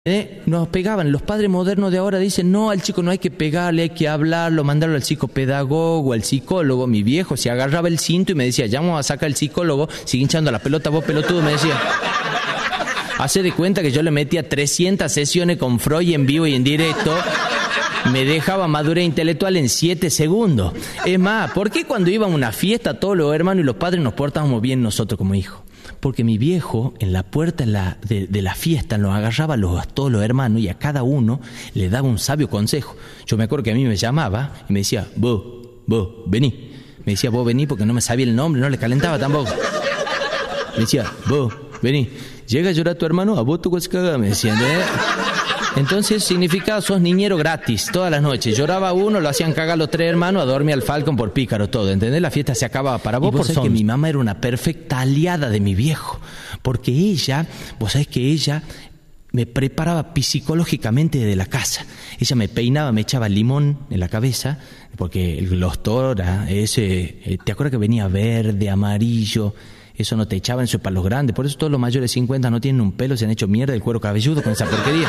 Nos pegaban. Los padres modernos de ahora dicen, no, al chico no hay que pegarle, hay que hablarlo, mandarlo al psicopedagogo, al psicólogo. Mi viejo se agarraba el cinto y me decía, ya vamos a sacar al psicólogo, sigue hinchando la pelota, vos pelotudo, me decía. Hace de cuenta que yo le metía 300 sesiones con Freud en vivo y en directo. Me dejaba madurez intelectual en 7 segundos. Es más, ¿por qué cuando iba a una fiesta todos los hermanos y los padres nos portábamos bien nosotros como hijos? Porque mi viejo en la puerta de la fiesta nos agarraba a todos los hermanos y a cada uno le daba un sabio consejo. Yo me acuerdo que a mí me llamaba y me decía, vos, vení. Me decía, vos vení porque no me sabía el nombre, no le calentaba tampoco. Me decía, vos, vení. Llega a llorar tu hermano, a vos tu cosa caga, me decían, Entonces significaba sos niñero gratis todas las noches. Lloraba uno, lo hacían cagar los 3 hermanos, a dormir al Falcon por pícaro, todo, ¿entendés? La fiesta se acababa para vos. Y vos sabés que mi mamá era una perfecta aliada de mi viejo, porque vos sabés que ella me preparaba psicológicamente de la casa. Ella me peinaba, me echaba limón en la cabeza, porque el glostora, ¿te acuerdas que venía verde, amarillo? Eso no te echaban, eso es para los grandes. Por eso todos los mayores de 50 no tienen un pelo, se han hecho mierda del cuero cabelludo con esa porquería.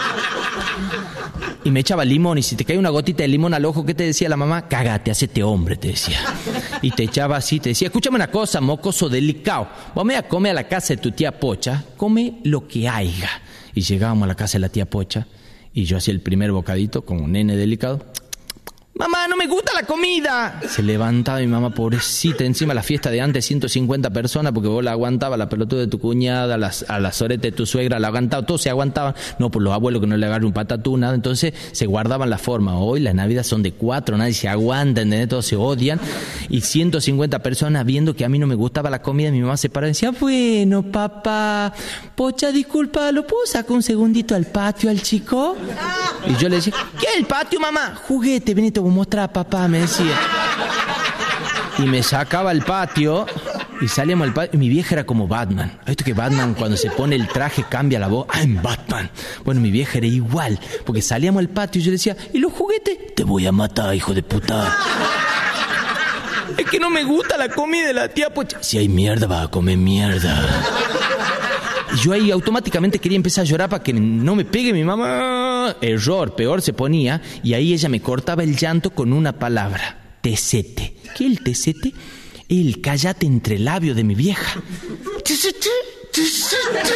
Y me echaba limón, y si te caía una gotita de limón al ojo, ¿qué te decía la mamá? Cágate, hacete hombre, te decía. Y te echaba así, te decía, escúchame una cosa, mocoso delicado. Vos me vas a comer a la casa de tu tía Pocha, come lo que haya. Y llegábamos a la casa de la tía Pocha, y yo hacía el primer bocadito como un nene delicado. ¡Mamá, no me gusta la comida! Se levantaba mi mamá, pobrecita, encima la fiesta de antes, 150 personas, porque vos la aguantabas, la pelotuda de tu cuñada, a la sorete de tu suegra, la aguantaba, todos se aguantaban. No, por los abuelos que no le agarre un patatú, nada. Entonces se guardaban la forma. Hoy las navidades son de 4, nadie se aguanta, ¿entendés? Todos se odian. Y 150 personas viendo que a mí no me gustaba la comida, mi mamá se paraba y decía, bueno, papá, Pocha, disculpa, ¿lo puedo sacar un segundito al patio al chico? Y yo le decía, ¿qué es el patio, mamá? Juguete, vení, te voy a mostrar a papá, me decía. Y me sacaba al patio y salíamos al patio. Y mi vieja era como Batman. ¿Has visto que Batman cuando se pone el traje cambia la voz? ¡I'm Batman! Bueno, mi vieja era igual, porque salíamos al patio y yo le decía, ¿y los juguetes? Te voy a matar, hijo de puta. Es que no me gusta la comida de la tía Pocha. Si hay mierda, vas a comer mierda. Y yo ahí automáticamente quería empezar a llorar para que no me pegue mi mamá. Error, peor se ponía. Y ahí ella me cortaba el llanto con una palabra. Tesete. ¿Qué es el tesete? El cállate entre labios de mi vieja. Tesete, tesete.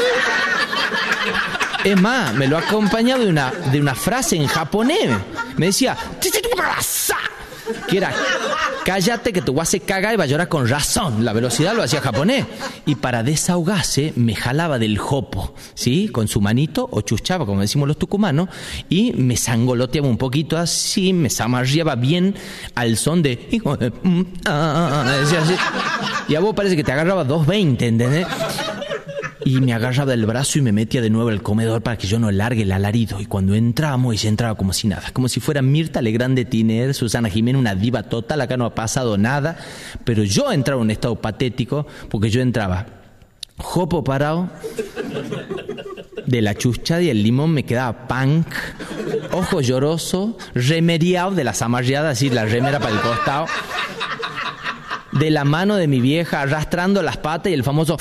Es más, me lo ha acompañado de una frase en japonés. Me decía, que era, cállate que te voy a hacer cagar y va a llorar con razón. La velocidad lo hacía japonés. Y para desahogarse me jalaba del jopo, ¿sí? Con su manito, o chuchaba, como decimos los tucumanos, y me zangoloteaba un poquito así, me zamarreaba bien al son de... decía así. Y a vos parece que te agarraba 220, ¿entendés? Y me agarraba del brazo y me metía de nuevo al comedor para que yo no largue el alarido. Y cuando entramos, ella entraba como si nada. Como si fuera Mirta Legrand de Tiner, Susana Jiménez, una diva total. Acá no ha pasado nada. Pero yo entraba en un estado patético porque yo entraba jopo parado, de la chuchada y el limón me quedaba punk, ojo lloroso, remeriado de la zamarreada, así la remera para el costado, de la mano de mi vieja arrastrando las patas y el famoso...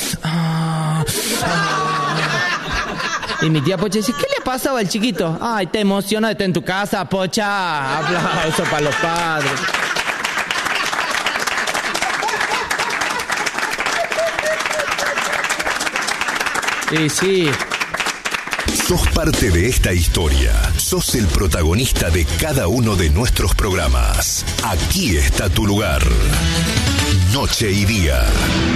Y mi tía Pocha dice, ¿qué le pasaba al chiquito? Ay, te emociona de estar en tu casa, Pocha. Aplauso para los padres. Y sí. Sos parte de esta historia. Sos el protagonista de cada uno de nuestros programas. Aquí está tu lugar. Noche y día.